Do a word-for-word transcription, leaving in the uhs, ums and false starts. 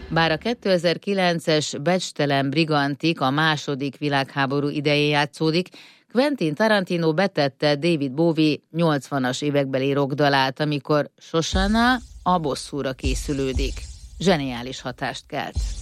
Bár a kétezer-kilences Becstelen Brigantik a második világháború idején játszódik, Quentin Tarantino betette David Bowie nyolcvanas évekbeli rockdalát, amikor Shoshana a bosszúra készülődik. Zseniális hatást kelt.